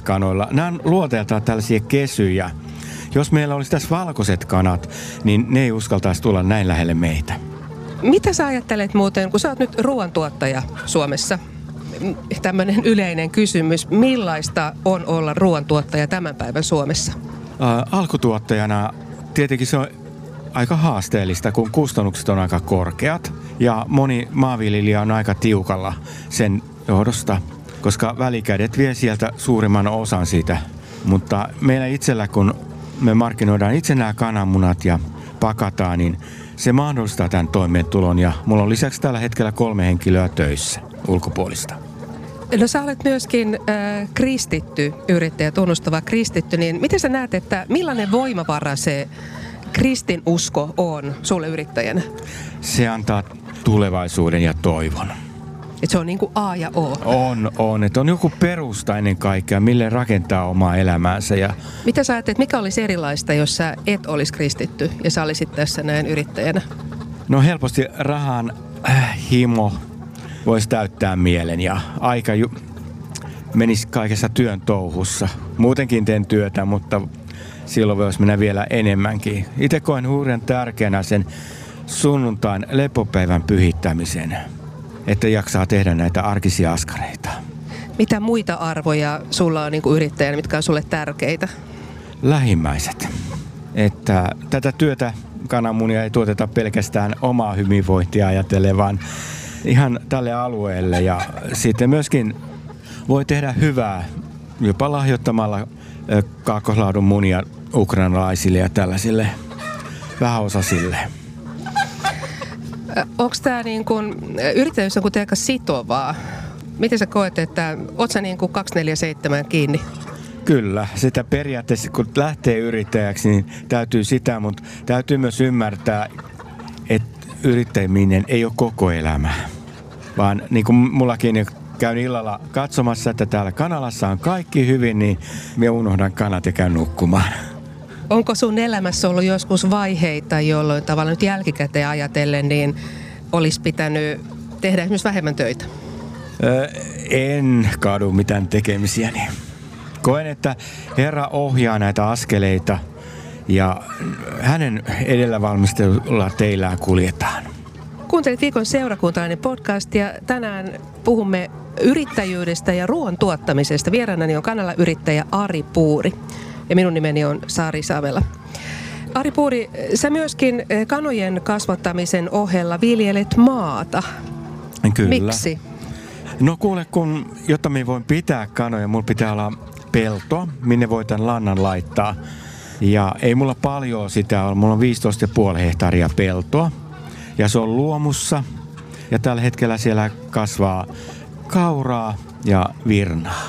kanoilla. Nämä on luonteeltaan tällaisia kesyjä. Jos meillä olisi tässä valkoiset kanat, niin ne ei uskaltaisi tulla näin lähelle meitä. Mitä sä ajattelet muuten, kun sä oot nyt ruoantuottaja Suomessa? Tämmöinen yleinen kysymys. Millaista on olla ruoantuottaja tämän päivän Suomessa? Alkutuottajana tietenkin se on aika haasteellista, kun kustannukset on aika korkeat. Ja moni maanviljelijä on aika tiukalla sen johdosta, koska välikädet vie sieltä suurimman osan siitä. Mutta meillä itsellä, kun me markkinoidaan itse nämä kananmunat ja pakataan, niin se mahdollistaa tämän toimeentulon. Ja mulla on lisäksi tällä hetkellä 3 henkilöä töissä ulkopuolista. No sä olet myöskin kristitty yrittäjä, tunnustava kristitty, niin miten sä näet, että millainen voimavara se kristinusko on sulle yrittäjänä? Se antaa tulevaisuuden ja toivon. Että se on niin kuin A ja O. On. Että on joku perusta ennen kaikkea, mille rakentaa omaa elämäänsä. Ja mitä sä ajattelet, mikä olisi erilaista, jos sä et olisi kristitty ja sä olisit tässä näin yrittäjänä? No helposti rahan himo voisi täyttää mielen ja aika menisi kaikessa työn touhussa. Muutenkin teen työtä, mutta silloin voisi mennä vielä enemmänkin. Itse koen hurjan tärkeänä sen sunnuntain lepopäivän pyhittämisen, että jaksaa tehdä näitä arkisia askareita. Mitä muita arvoja sulla on niin kuin yrittäjänä, mitkä on sulle tärkeitä? Lähimmäiset. Että tätä työtä kananmunia ei tuoteta pelkästään omaa hyvinvointia ajatellen, vaan ihan tälle alueelle. Ja sitten myöskin voi tehdä hyvää jopa lahjoittamalla kaakkoslaadun munia ukrainalaisille ja tällaisille vähäosaisille. Onko tämä niin kuin yrittäjyys on kuitenkin aika sitovaa? Miten sä koet, että oot sä niin kuin 247 kiinni? Kyllä, sitä periaatteessa kun lähtee yrittäjäksi, niin täytyy sitä, mutta täytyy myös ymmärtää, että yrittäminen ei ole koko elämä. Vaan niin kuin mullakin käyn illalla katsomassa, että täällä kanalassa on kaikki hyvin, niin minä unohdan kanat ja käyn nukkumaan. Onko sun elämässä ollut joskus vaiheita, jolloin tavallaan nyt jälkikäteen ajatellen, niin olisi pitänyt tehdä esimerkiksi vähemmän töitä? En kadu mitään tekemisiäni. Koen, että Herra ohjaa näitä askeleita ja hänen edellä valmistelulla teillään kuljetaan. Kuuntelit Viikon seurakuntalainen podcast ja tänään puhumme yrittäjyydestä ja ruoan tuottamisesta. Vieraanani on kanalayrittäjä Ari Puuri ja minun nimeni on Sari Savela. Ari Puuri, sä myöskin kanojen kasvattamisen ohella viljelet maata. Kyllä. Miksi? No kuule, jotta minä voin pitää kanoja, mulla pitää olla pelto, minne voi tämän lannan laittaa. Ja ei mulla paljon sitä ole. Mulla on 15,5 hehtaaria peltoa. Ja se on luomussa. Ja tällä hetkellä siellä kasvaa kauraa ja virnaa.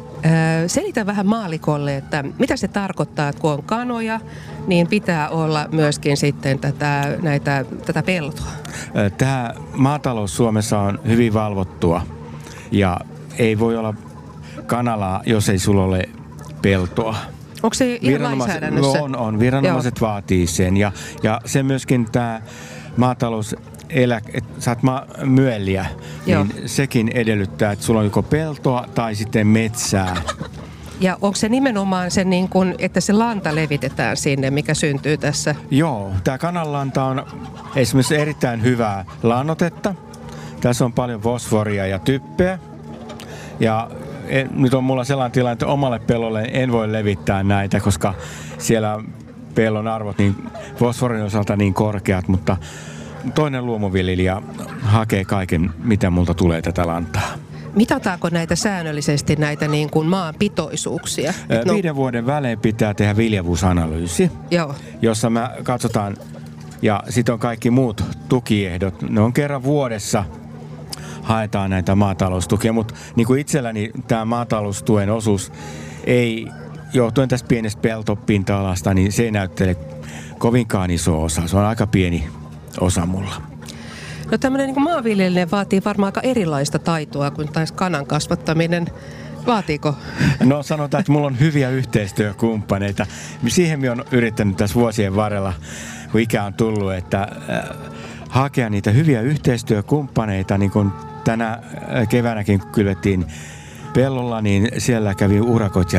Selitä vähän maalikolle, että mitä se tarkoittaa, että kun on kanoja, niin pitää olla myöskin sitten tätä peltoa. Tämä maatalous Suomessa on hyvin valvottua. Ja ei voi olla kanalaa, jos ei sulla ole peltoa. Onko se ihan lainsäädännössä? On. Viranomaiset vaatii sen. Ja se myöskin tämä maatalous, että saat myelliä, niin sekin edellyttää, että sulla on joko peltoa tai sitten metsää. Ja onko se nimenomaan se, niin kun, että se lanta levitetään sinne, mikä syntyy tässä? Joo, tämä kananlanta on esimerkiksi erittäin hyvää lannoitetta. Tässä on paljon fosforia ja typpeä. Ja nyt on mulla sellainen tilanne, että omalle pellolle en voi levittää näitä, koska siellä pellon arvot niin fosforin osalta niin korkeat, mutta toinen luomuviljelijä hakee kaiken, mitä multa tulee tätä lantaa. Mitataanko näitä säännöllisesti, näitä niin kuin maan pitoisuuksia? 5 vuoden välein pitää tehdä viljavuusanalyysi, jossa me katsotaan, ja sitten on kaikki muut tukiehdot. Ne on kerran vuodessa haetaan näitä maataloustukia, mutta niin kuin itselläni tämä maataloustuen osuus ei, johtuen tästä pienestä peltopinta-alasta, niin se ei näyttele kovinkaan iso osa. Se on aika pieni osa mulla. No tämmöinen niin kuin maanviljelijä vaatii varmaan aika erilaista taitoa kuin taas kanan kasvattaminen. Vaatiiko? No sanotaan, että mulla on hyviä yhteistyökumppaneita. Siihen minä olen yrittänyt tässä vuosien varrella, kun ikä on tullut, että hakea niitä hyviä yhteistyökumppaneita, niin kuin tänä keväänäkin kylvettiin pellolla, niin siellä kävi urakoitsija